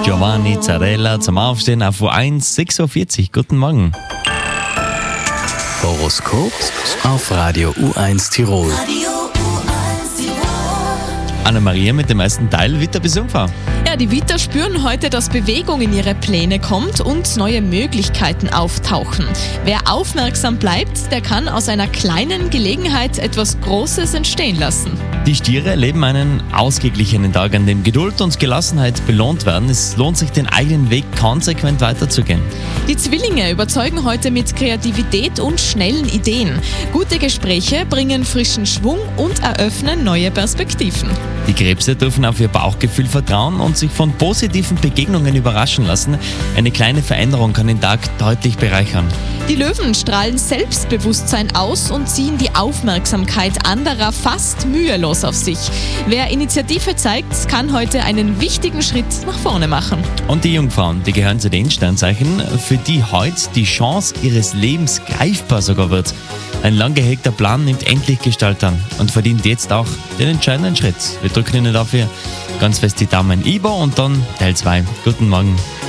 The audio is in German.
Giovanni Zarella zum Aufstehen auf U1, 6.40 Uhr. Guten Morgen. Horoskop auf Radio U1 Tirol. Anna-Maria mit dem ersten Teil Witter bis Jungfrau. Ja, die Widder spüren heute, dass Bewegung in ihre Pläne kommt und neue Möglichkeiten auftauchen. Wer aufmerksam bleibt, der kann aus einer kleinen Gelegenheit etwas Großes entstehen lassen. Die Stiere erleben einen ausgeglichenen Tag, an dem Geduld und Gelassenheit belohnt werden. Es lohnt sich, den eigenen Weg konsequent weiterzugehen. Die Zwillinge überzeugen heute mit Kreativität und schnellen Ideen. Gute Gespräche bringen frischen Schwung und eröffnen neue Perspektiven. Die Krebse dürfen auf ihr Bauchgefühl vertrauen und sich von positiven Begegnungen überraschen lassen. Eine kleine Veränderung kann den Tag deutlich bereichern. Die Löwen strahlen Selbstbewusstsein aus und ziehen die Aufmerksamkeit anderer fast mühelos auf sich. Wer Initiative zeigt, kann heute einen wichtigen Schritt nach vorne machen. Und die Jungfrauen, die gehören zu den Sternzeichen, für die heute die Chance ihres Lebens greifbar sogar wird. Ein lang gehegter Plan nimmt endlich Gestalt an und verdient jetzt auch den entscheidenden Schritt. Wir drücken Ihnen dafür ganz fest die Daumen über und dann Teil 2. Guten Morgen.